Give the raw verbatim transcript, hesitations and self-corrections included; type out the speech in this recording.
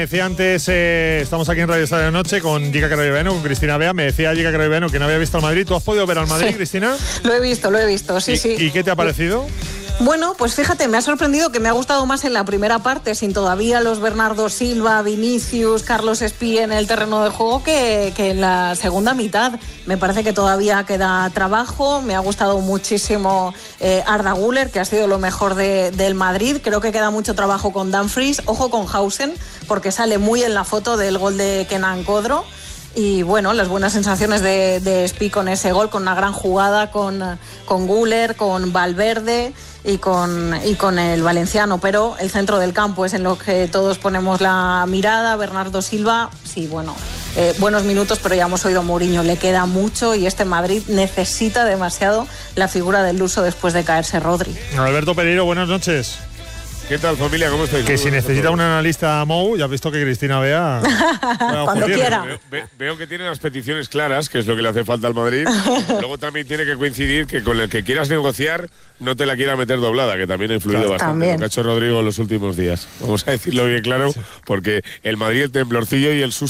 Decía antes, eh, estamos aquí en Radio Estadio de Noche con Jica Carabiano, con Cristina Bea. Me decía Jica Carabiano que no había visto al Madrid. ¿Tú has podido ver al Madrid, sí, Cristina? Lo he visto, lo he visto, sí, ¿Y, sí. ¿Y qué te ha parecido? Bueno, pues fíjate, me ha sorprendido que me ha gustado más en la primera parte, sin todavía los Bernardo Silva, Vinicius, Carlos Espí en el terreno de juego, que, que en la segunda mitad. Me parece que todavía queda trabajo. Me ha gustado muchísimo eh, Arda Güler, que ha sido lo mejor de, del Madrid. Creo que queda mucho trabajo con Dumfries. Ojo con Hausen, porque sale muy en la foto del gol de Kenan Kodro. Y bueno, las buenas sensaciones de, de Espí con ese gol, con una gran jugada con, con Güler, con Valverde y con, y con el valenciano, pero el centro del campo es en lo que todos ponemos la mirada. Bernardo Silva, sí, bueno, eh, buenos minutos, pero ya hemos oído Mourinho, le queda mucho y este Madrid necesita demasiado la figura del Luso después de caerse Rodri. Alberto Pereiro, buenas noches. ¿Qué tal, familia? ¿Cómo estáis? Que si necesita un analista Mou, ya has visto que Cristina Bea... Cuando quiera. Veo, ve, veo que tiene las peticiones claras, que es lo que le hace falta al Madrid. Luego también tiene que coincidir que con el que quieras negociar no te la quiera meter doblada, que también ha influido claro, bastante también. Lo que ha hecho Rodrigo en los últimos días. Vamos a decirlo bien claro, porque el Madrid, el temblorcillo y el susto